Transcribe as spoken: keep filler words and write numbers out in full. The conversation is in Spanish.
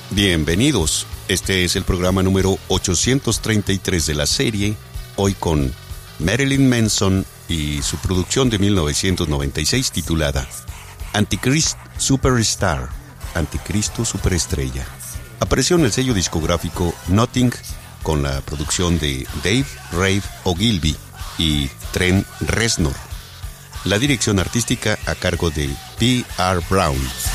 Bienvenidos, este es el programa número ochocientos treinta y tres de la serie, hoy con Marilyn Manson y su producción de mil novecientos noventa y seis titulada Antichrist Superstar, Anticristo Superestrella. Apareció en el sello discográfico Nothing con la producción de Dave Rave Ogilvy y Trent Reznor. La dirección artística a cargo de P R Brown.